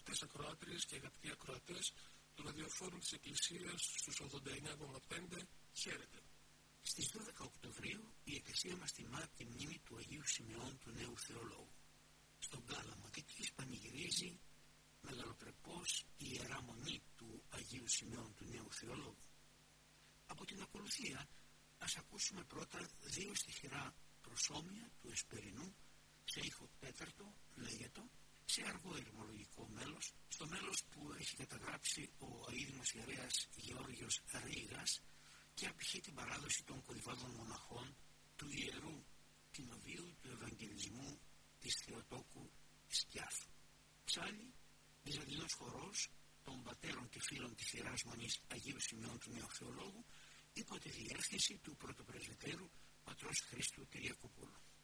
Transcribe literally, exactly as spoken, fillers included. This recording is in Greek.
αγαπητές ακροάτριες και αγαπητοί ακροατές του ραδιοφόρου της Εκκλησίας στους ογδόντα εννέα κόμμα πέντε, χαίρετε. Στις δώδεκα Οκτωβρίου η Εκκλησία μας τιμά τη μνήμη του Αγίου Σημεών του Νέου Θεολόγου. Στον κάλαμο της πανηγυρίζει μεγαλοπρεπώς η Ιερά Μονή του Αγίου Σημεών του Νέου Θεολόγου. Από την ακολουθία ας ακούσουμε πρώτα δύο στιχηρά προσόμια του Εσπερινού σε ήχο τέταρτο, λέγετο, σε αργό ερημολογικό μέλος, στο μέλος που έχει καταγράψει ο αείδημος ιερέας Γεώργιος Ρήγας και απηχεί την παράδοση των κωδικόδων μοναχών του Ιερού Κοινοβίου του Ευαγγελισμού της Θεοτόκου Σκιάθου. Ψάλλει βυζαντινός χορός των πατέρων και φίλων της Ιεράς Μονής Αγίου Σημεών του Νέου Θεολόγου υπό τη διεύθυνση του πρωτοπρεσβυτέρου πατρός Χρήστου Κυριακοπούλου.